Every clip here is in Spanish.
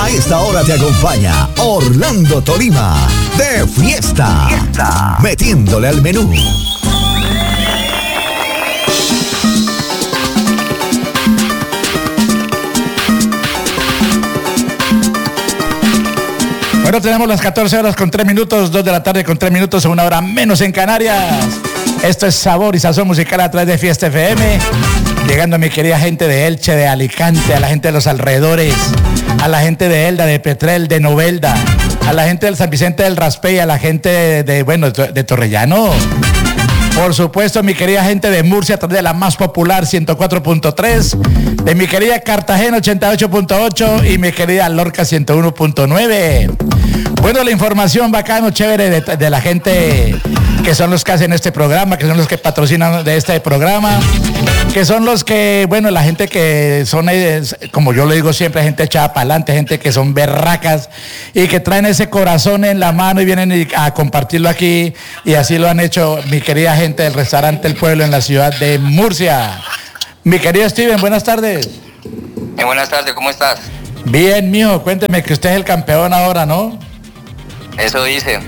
A esta hora te acompaña Orlando Tolima de fiesta, metiéndole al menú. Bueno, tenemos las 14 horas con 3 minutos, 2 de la tarde con 3 minutos, 1 hora menos en Canarias. Esto es Sabor y Sazón Musical a través de Fiesta FM. Llegando a mi querida gente de Elche, de Alicante, a la gente de los alrededores, a la gente de Elda, de Petrel, de Novelda, a la gente del San Vicente del Raspey, a la gente de Torrellano. Por supuesto, mi querida gente de Murcia, a través de la más popular 104.3, de mi querida Cartagena 88.8 y mi querida Lorca 101.9. Bueno, la información bacano, chévere de la gente que son los que hacen este programa, que son los que patrocinan de este programa, que son los que, bueno, la gente que son, como yo le digo siempre, gente echada para adelante, gente que son berracas y que traen ese corazón en la mano y vienen a compartirlo aquí, y así lo han hecho mi querida gente del restaurante El Pueblo en la ciudad de Murcia. Mi querido Steven, buenas tardes. Buenas tardes, ¿cómo estás? Bien, mijo, cuénteme que usted es el campeón ahora, ¿no? Eso dice.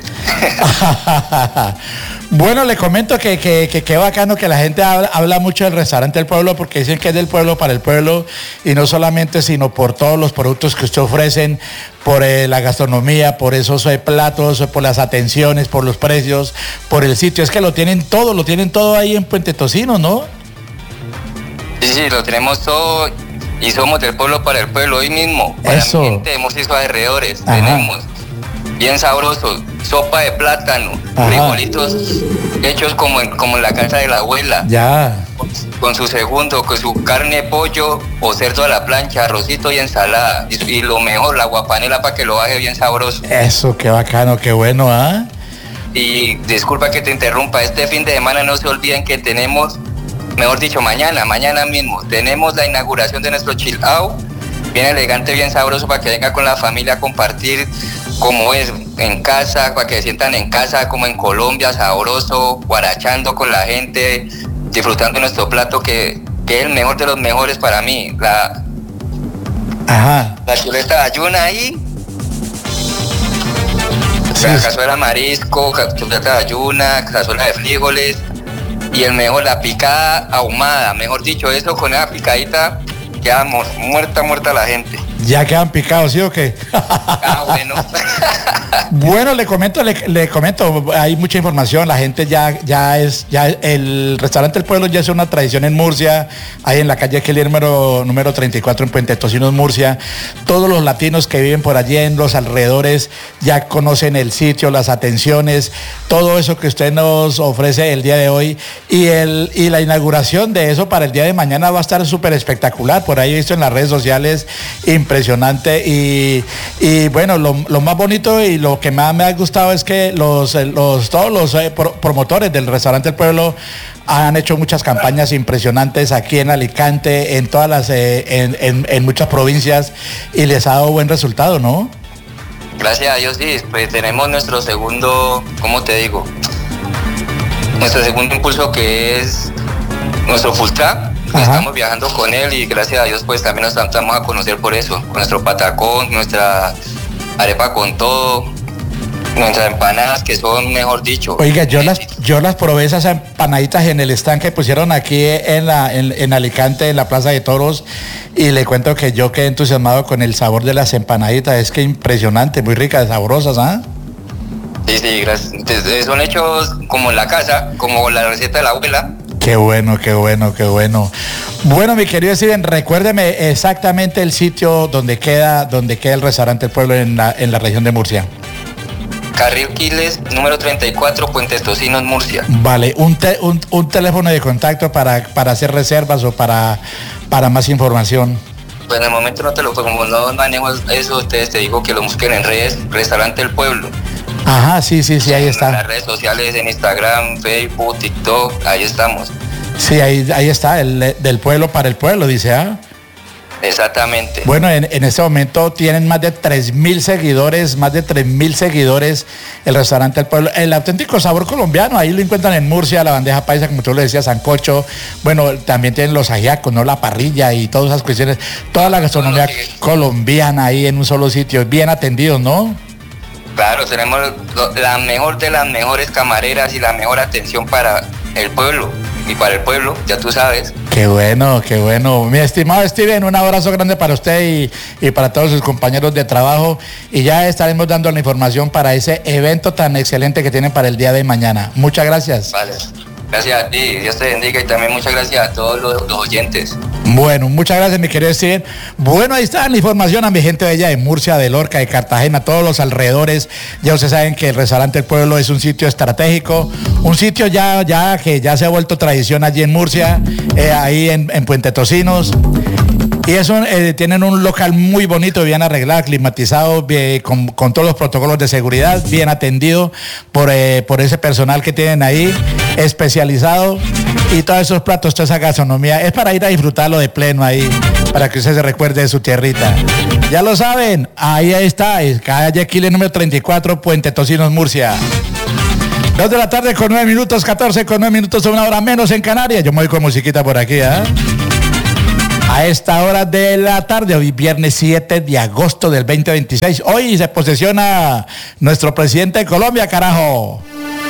Bueno, le comento que qué bacano que la gente habla mucho del restaurante El Pueblo, porque dicen que es del pueblo para el pueblo, y no solamente, sino por todos los productos que usted ofrecen, por la gastronomía, por esos platos, por las atenciones, por los precios, por el sitio. Es que lo tienen todo ahí en Puente Tocino, ¿no? Sí, lo tenemos todo y somos del pueblo para el pueblo. Hoy mismo, para eso. Mi gente, hemos hecho alrededores. Ajá. Tenemos bien sabrosos, sopa de plátano, frijolitos hechos como en la casa de la abuela. Ya. Con su carne, pollo o cerdo a la plancha, arrocito y ensalada. Y lo mejor, la guapanela para que lo baje bien sabroso. Eso, qué bacano, qué bueno, ¿ah? Y disculpa que te interrumpa, este fin de semana no se olviden que tenemos, mejor dicho, mañana mismo, tenemos la inauguración de nuestro chill out, bien elegante, bien sabroso, para que venga con la familia a compartir como es en casa, para que se sientan en casa como en Colombia, sabroso, guarachando con la gente, disfrutando de nuestro plato que es el mejor de los mejores para mí, la chuleta de ayuna ahí, sí. La cazuela marisco, chuleta de ayuna, cazuela de frijoles y el mejor, la picada ahumada, mejor dicho, eso con esa picadita quedamos muerta la gente. Ya quedan picados, ¿sí o qué? Bueno. Bueno, le comento, hay mucha información, la gente ya el restaurante El Pueblo ya es una tradición en Murcia, ahí en la calle Kelly número 34 en Puente Tocino, Murcia. Todos los latinos que viven por allí en los alrededores ya conocen el sitio, las atenciones, todo eso que usted nos ofrece el día de hoy, y la inauguración de eso para el día de mañana va a estar súper espectacular. Por ahí he visto en las redes sociales, impresionante, y bueno, lo más bonito y lo que más me ha gustado es que todos los promotores del restaurante El Pueblo han hecho muchas campañas impresionantes aquí en Alicante, en todas las en muchas provincias, y les ha dado buen resultado, ¿no? Gracias a Dios, sí. Pues tenemos nuestro segundo, ¿cómo te digo? Nuestro segundo impulso, que es nuestro full track. Estamos viajando con él y gracias a Dios pues también nos estamos a conocer por eso, con nuestro patacón, nuestra arepa con todo, nuestras empanadas que son, mejor dicho. Oiga, yo las probé, esas empanaditas en el stand que pusieron aquí en Alicante, en la Plaza de Toros, y le cuento que yo quedé entusiasmado con el sabor de las empanaditas. Es que impresionante, muy ricas, sabrosas, ¿ah? Sí, gracias. Son hechos como en la casa, como la receta de la abuela. Qué bueno. Bueno, mi querido Steven, recuérdeme exactamente el sitio donde queda el restaurante El Pueblo en la región de Murcia. Carril Quiles, número 34, Puente Tocino, Murcia. Vale, un teléfono de contacto para hacer reservas o para más información. Pues en el momento no te lo, como no manejo eso, ustedes te digo que lo busquen en redes, Restaurante El Pueblo. Ajá, sí, ahí está. En las redes sociales, en Instagram, Facebook, TikTok, ahí estamos. Sí, ahí está, del pueblo para el pueblo, dice, ¿ah? Exactamente. Bueno, en este momento tienen más de 3.000 seguidores, el restaurante El Pueblo, el auténtico sabor colombiano, ahí lo encuentran en Murcia, la bandeja paisa, como tú le decías, sancocho, bueno, también tienen los ajiacos, ¿no? La parrilla y todas esas cuestiones, toda la gastronomía colombiana ahí en un solo sitio, bien atendidos, ¿no? Claro, tenemos la mejor de las mejores camareras y la mejor atención para el pueblo y para el pueblo, ya tú sabes. Qué bueno, qué bueno. Mi estimado Steven, un abrazo grande para usted y para todos sus compañeros de trabajo. Y ya estaremos dando la información para ese evento tan excelente que tienen para el día de mañana. Muchas gracias. Vale. Gracias a ti, Dios te bendiga y también muchas gracias a todos los oyentes. Bueno, muchas gracias, mi querido Steven. Bueno, ahí está la información a mi gente de allá de Murcia, de Lorca, de Cartagena, todos los alrededores. Ya ustedes saben que el restaurante El Pueblo es un sitio estratégico, un sitio que ya se ha vuelto tradición allí en Murcia, ahí en Puente Tocinos. Y tienen un local muy bonito, bien arreglado, climatizado, con todos los protocolos de seguridad, bien atendido por ese personal que tienen ahí, especializado. Y todos esos platos, toda esa gastronomía, es para ir a disfrutarlo de pleno ahí, para que usted se recuerde de su tierrita. Ya lo saben, ahí está, calle Quile número 34, Puente Tocinos, Murcia. 2 de la tarde con 9 minutos, 14 con 9 minutos, una hora menos en Canarias. Yo me voy con musiquita por aquí, ¿eh? A esta hora de la tarde, hoy viernes 7 de agosto del 2026. Hoy se posesiona nuestro presidente de Colombia, carajo.